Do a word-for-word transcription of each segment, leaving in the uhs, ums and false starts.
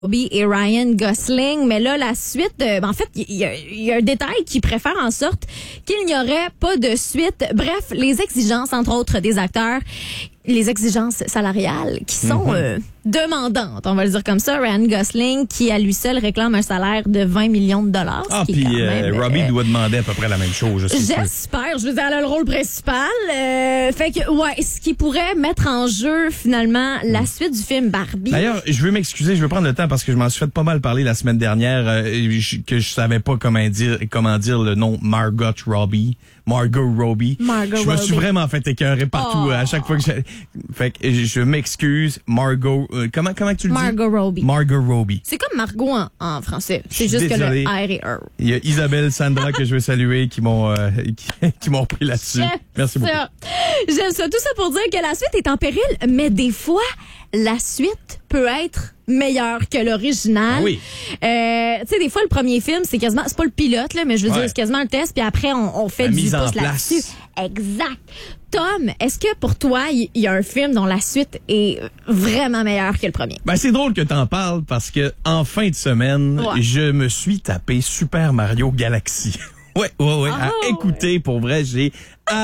Robbie et Ryan Gosling, mais là, la suite, euh, en fait, il y, y, y a un détail qui préfère en sorte qu'il n'y aurait pas de suite. Bref, les exigences, entre autres, des acteurs, les exigences salariales qui sont mm-hmm. euh, demandantes, on va le dire comme ça. Ryan Gosling, qui à lui seul réclame un salaire de vingt millions de dollars. Ah, puis euh, Robbie euh, doit demander à peu près la même chose. J'espère. Je veux dire, elle a le rôle principal. Euh, fait que, ouais, ce qui pourrait mettre en jeu, finalement, la suite du film Barbie. D'ailleurs, je veux m'excuser, je veux prendre le temps parce que je m'en suis fait pas mal parler la semaine dernière, euh, je, que je savais pas comment dire, comment dire le nom Margot Robbie. Margot Robbie. Margot je me Robbie. suis vraiment fait écœurer partout oh. à chaque fois que j'ai... Fait que je, je m'excuse, Margot... Euh, comment, comment tu le Margot dis? Margot Robbie. Margot Robbie. C'est comme Margot en, en français. C'est juste désolé. que le R et R. Il y a Isabelle, Sandra que je veux saluer qui m'ont euh, qui, qui m'ont repris là-dessus. Merci beaucoup. Ça. J'aime ça. Tout ça pour dire que la suite est en péril, mais des fois, la suite peut être meilleure que l'original. Ah oui. Euh, tu sais, des fois, le premier film, c'est quasiment, c'est pas le pilote, là, mais je veux ouais. dire, c'est quasiment le test, puis après, on, on fait la du mise pouce là-dessus. Exact. Tom, est-ce que pour toi, il y, y a un film dont la suite est vraiment meilleure que le premier? Ben, c'est drôle que t'en parles parce que en fin de semaine, ouais. je me suis tapé Super Mario Galaxy. Ouais, ouais, ouais. Oh, à écouter, pour vrai, j'ai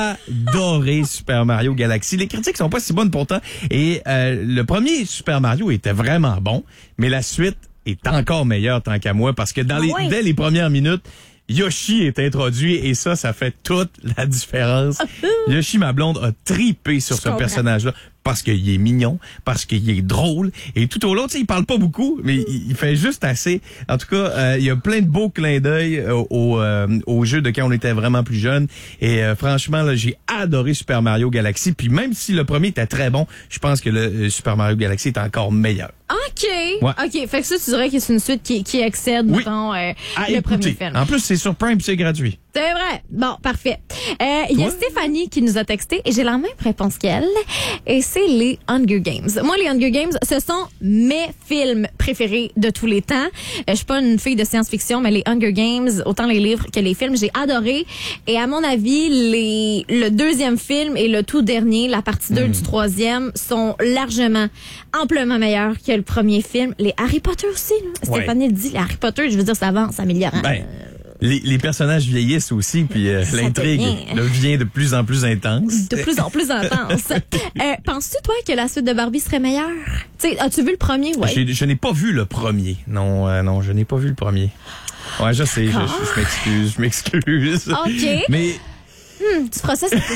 adoré Super Mario Galaxy. Les critiques sont pas si bonnes pourtant. Et euh, le premier Super Mario était vraiment bon, mais la suite est encore meilleure tant qu'à moi parce que dans les, ouais. dès les premières minutes, Yoshi est introduit et ça, ça fait toute la différence. Yoshi, ma blonde, a tripé sur Je ce comprends. personnage-là parce qu'il est mignon, parce qu'il est drôle et tout au long, tu sais, il parle pas beaucoup, mais il fait juste assez. En tout cas, euh, il y a plein de beaux clins d'œil au, au, euh, au jeu de quand on était vraiment plus jeune. Et euh, franchement, là, j'ai adoré Super Mario Galaxy. Puis même si le premier était très bon, je pense que le, le Super Mario Galaxy est encore meilleur. OK. Ouais. OK. Fait que ça, tu dirais que c'est une suite qui, qui excède, oui. mettons, euh, à le écouter. premier film. En plus, c'est sur Prime, c'est gratuit. C'est vrai. Bon, parfait. Euh, il y a Stéphanie qui nous a texté et j'ai la même réponse qu'elle. Et c'est les Hunger Games. Moi, les Hunger Games, ce sont mes films préférés de tous les temps. Euh, je suis pas une fille de science-fiction, mais les Hunger Games, autant les livres que les films, j'ai adoré. Et à mon avis, les le deuxième film et le tout dernier, la partie deux mmh. du troisième, sont largement, amplement meilleurs que le premier film. Les Harry Potter aussi. Là. Ouais. Stéphanie le dit, les Harry Potter, je veux dire, ça avance, ça améliore. Ben. Les, les personnages vieillissent aussi, puis euh, l'intrigue devient de plus en plus intense. De plus en plus intense. euh, penses-tu, toi, que la suite de Barbie serait meilleure? T'sais, as-tu vu le premier? Ouais. J'ai, je n'ai pas vu le premier. Non, euh, non, je n'ai pas vu le premier. Ouais, je sais, je, je m'excuse, je m'excuse. OK. Mais... Hmm, tu feras ça cet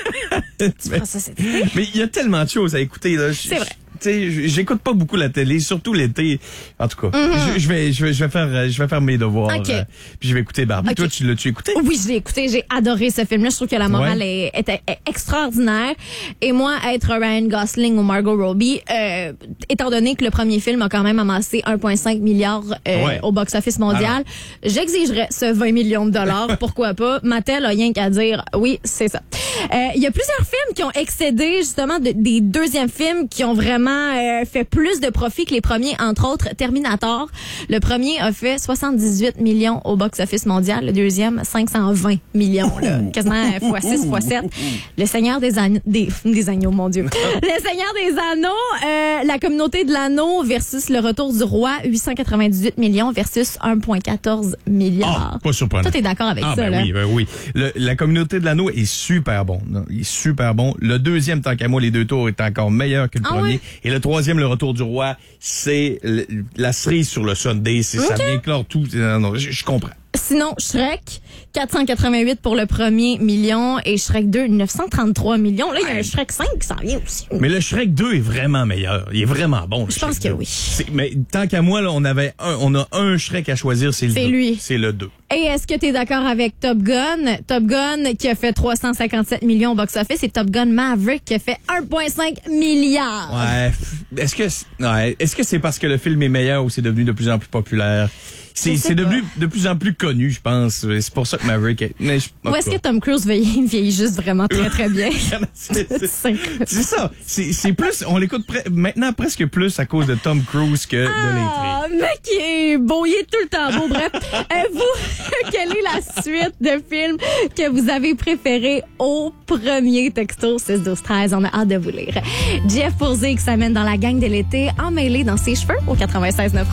été? tu feras ça cet été? Mais il y a tellement de choses à écouter, là. C'est vrai. Tu sais, j'écoute pas beaucoup la télé, surtout l'été. En tout cas, mm-hmm. je, je vais, je vais, je vais faire, je vais faire mes devoirs. Okay. Euh, puis je vais écouter Barbie. Okay. Toi, tu l'as-tu écouté? Oui, je l'ai écouté. J'ai adoré ce film-là. Je trouve que la morale ouais. est, est, est extraordinaire. Et moi, être Ryan Gosling ou Margot Robbie, euh, étant donné que le premier film a quand même amassé un virgule cinq milliard euh, ouais. au box-office mondial, alors, j'exigerais ce vingt millions de dollars. Pourquoi pas? Mattel a rien qu'à dire. Oui, c'est ça. Il euh, y a plusieurs films qui ont excédé justement de, des deuxièmes films qui ont vraiment euh, fait plus de profit que les premiers, entre autres Terminator. Le premier a fait soixante-dix-huit millions au box-office mondial, le deuxième cinq cent vingt millions, là, quasiment fois six, fois sept. Le Seigneur des Agneaux, des, des Agneaux, mon Dieu. Le Seigneur des Anneaux, euh, la Communauté de l'Anneau versus Le Retour du Roi, huit cent quatre-vingt-dix-huit millions versus un virgule quatorze milliard. Ah, pas surprenant. Toi, t'es d'accord avec ah, ça, ben là? Oui, ben oui. Le, la Communauté de l'Anneau est super bon. Non, il est super bon. Le deuxième, tant qu'à moi, les deux tours est encore meilleur que le ah, premier. Ouais? Et le troisième, Le Retour du Roi, c'est le, la cerise sur le Sunday. C'est, okay. Ça vient clore tout. Non, non, je, je comprends. Sinon, Shrek, quatre cent quatre-vingt-huit pour le premier million et Shrek deux, neuf cent trente-trois millions. Là, il y a un Shrek cinq qui s'en vient aussi. Mais le Shrek deux est vraiment meilleur. Il est vraiment bon. Je pense que oui. C'est, mais tant qu'à moi, là, on avait un, on a un Shrek à choisir, c'est le c'est deux. lui. C'est le deux. Et est-ce que tu es d'accord avec Top Gun? Top Gun qui a fait trois cent cinquante-sept millions au box-office et Top Gun Maverick qui a fait un virgule cinq milliard. Ouais. Est-ce que, ouais. Est-ce que c'est parce que le film est meilleur ou c'est devenu de plus en plus populaire? C'est, c'est devenu de plus en plus connu, je pense. C'est pour ça que Maverick est... Mais je, Ou est-ce que Tom Cruise vieillit, vieillit juste vraiment très, très bien? c'est, c'est, c'est ça. C'est, c'est plus... On l'écoute pre- maintenant presque plus à cause de Tom Cruise que ah, de l'intrigue. Ah, mec, il est beau. Il est tout le temps beau. Bref, euh, vous, quelle est la suite de films que vous avez préféré au premier texto six douze treize? On a hâte de vous lire. Jeff Pourzy qui s'amène dans la gang de l'été emmêlé dans ses cheveux au quatre-vingt-seize neuf.